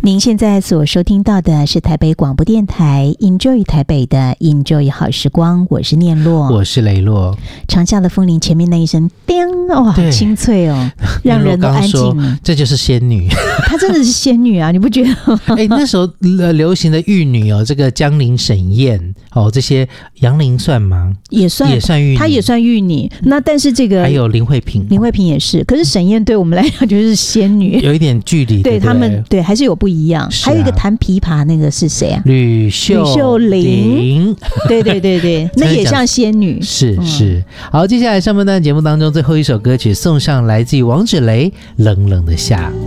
您现在所收听到的是台北广播电台 Enjoy 台北的 Enjoy 好时光，我是念洛， 我是雷洛。 长夏的风铃前面那一声叮，哦，好清脆哦，让人都安静了。 这就是仙女， 她真的是仙女啊，你不觉得吗？ 那时候流行的玉女哦，这个江陵沈燕哦，这些杨林算吗？也算玉女， 她也算玉女。那但是这个还有林慧萍也是，可是沈燕对我们来讲就是仙女， 有一点距离， 对他们对还是有不一样。还有一个弹琵琶那个是谁啊？ 吕秀玲， 对，那也像仙女， 是。好，接下来上半段节目当中最后一首歌曲送上，来自于王芷蕾《冷冷的夏》。